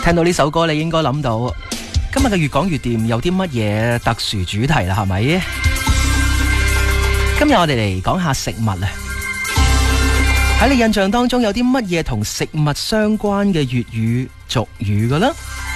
聽到呢首歌，你應該諗到今日嘅越講越掂有啲乜嘢特殊主題啦，係咪？今日我哋嚟講下食物啊！喺你印象當中有啲乜嘢同食物相關嘅粵語俗語㗎啦？